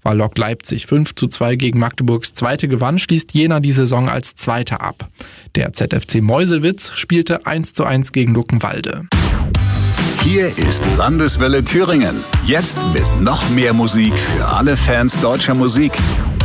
war Lok Leipzig 5:2 gegen Magdeburgs Zweite gewann, schließt Jena die Saison als Zweiter ab. Der ZFC Meuselwitz spielte 1:1 gegen Luckenwalde. Hier ist Landeswelle Thüringen. Jetzt mit noch mehr Musik für alle Fans deutscher Musik.